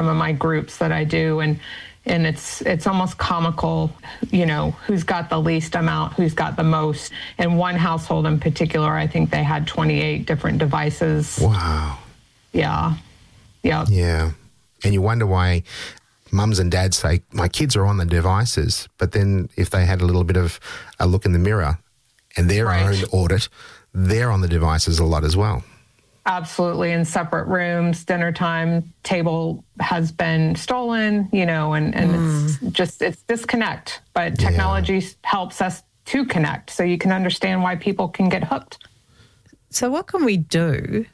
some of my groups that I do, and it's almost comical, who's got the least amount, who's got the most. In one household in particular, I think they had 28 different devices. Wow. Yeah. Yeah. Yeah. And you wonder why mums and dads say, my kids are on the devices, but then if they had a little bit of a look in the mirror and their own audit, they're on the devices a lot as well. Absolutely, in separate rooms, dinner time, table has been stolen, and it's disconnect. But technology helps us to connect, so you can understand why people can get hooked. So what can we do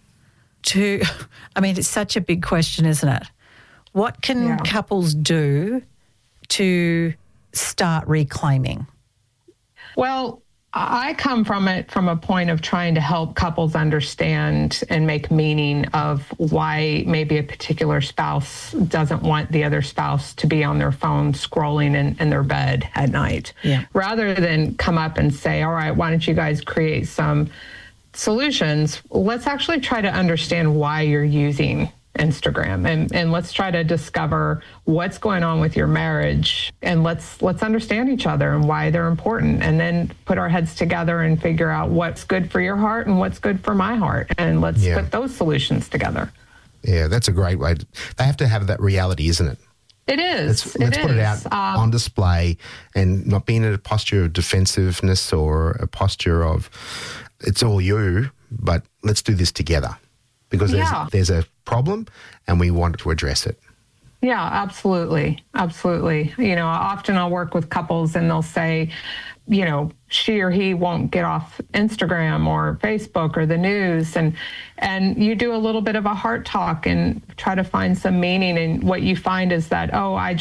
it's such a big question, isn't it? What can couples do to start reclaiming? Well, I come from it from a point of trying to help couples understand and make meaning of why maybe a particular spouse doesn't want the other spouse to be on their phone scrolling in their bed at night. Yeah. Rather than come up and say, all right, why don't you guys create some solutions? Let's actually try to understand why you're using Instagram, and let's try to discover what's going on with your marriage, and let's understand each other and why they're important, and then put our heads together and figure out what's good for your heart and what's good for my heart, and let's put those solutions together. Yeah, that's a great way. They have to have that reality, isn't it? It is. Let's put it out on display, and not being in a posture of defensiveness or a posture of it's all you, but let's do this together. Because there's a problem and we want to address it. Yeah, absolutely. Absolutely. Often I'll work with couples and they'll say, she or he won't get off Instagram or Facebook or the news. And you do a little bit of a heart talk and try to find some meaning. And what you find is that,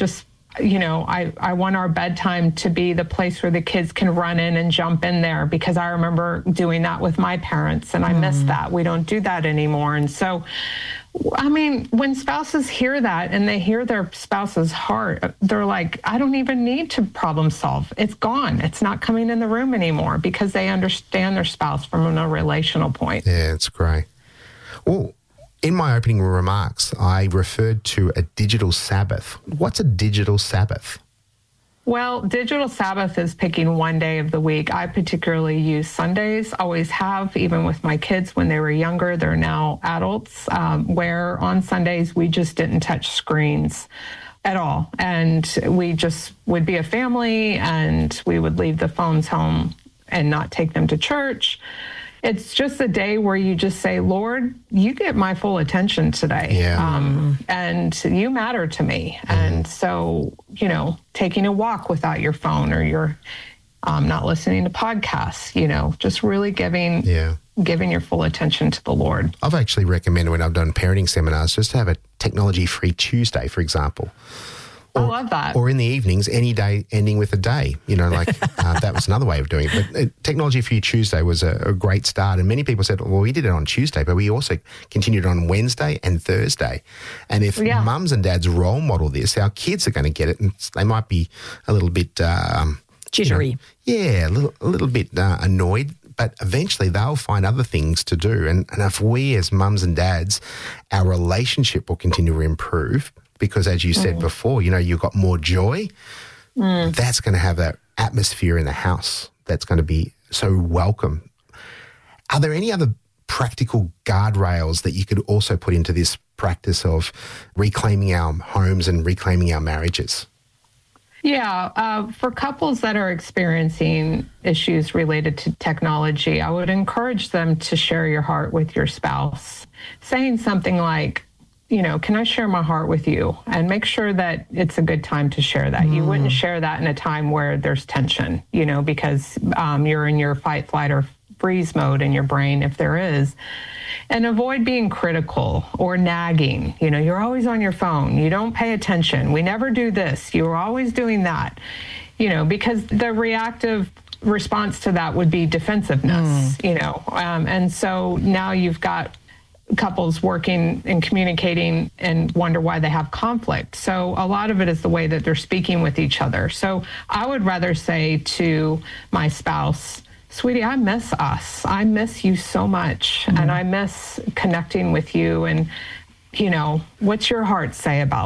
I want our bedtime to be the place where the kids can run in and jump in there, because I remember doing that with my parents and I miss that. We don't do that anymore. And so, when spouses hear that and they hear their spouse's heart, they're like, I don't even need to problem solve. It's gone. It's not coming in the room anymore, because they understand their spouse from a relational point. Yeah, it's great. Well, in my opening remarks, I referred to a digital Sabbath. What's a digital Sabbath? Well, digital Sabbath is picking one day of the week. I particularly use Sundays, always have, even with my kids when they were younger. They're now adults, where on Sundays we just didn't touch screens at all. And we just would be a family, and we would leave the phones home and not take them to church. It's just a day where you just say, Lord, you get my full attention today. And you matter to me. And so, taking a walk without your phone, or you're not listening to podcasts, just really giving your full attention to the Lord. I've actually recommended, when I've done parenting seminars, just to have a technology-free Tuesday, for example. I love that. Or in the evenings, any day ending with a day, that was another way of doing it. But Technology Free Tuesday was a great start. And many people said, well, we did it on Tuesday, but we also continued on Wednesday and Thursday. And if mums and dads role model this, our kids are going to get it, and they might be a little bit... jittery. A little bit annoyed. But eventually they'll find other things to do. And if we as mums and dads, our relationship will continue to improve, because as you said before, you've got more joy. That's going to have that atmosphere in the house that's going to be so welcome. Are there any other practical guardrails that you could also put into this practice of reclaiming our homes and reclaiming our marriages? Yeah, for couples that are experiencing issues related to technology, I would encourage them to share your heart with your spouse, saying something like, can I share my heart with you? And make sure that it's a good time to share that. You wouldn't share that in a time where there's tension, because you're in your fight, flight, or freeze mode in your brain, if there is. And avoid being critical or nagging. You're always on your phone. You don't pay attention. We never do this. You're always doing that. Because the reactive response to that would be defensiveness, and so now you've got couples working and communicating and wonder why they have conflict. So a lot of it is the way that they're speaking with each other. So I would rather say to my spouse, sweetie, I miss us. I miss you so much. And I miss connecting with you. And, what's your heart say about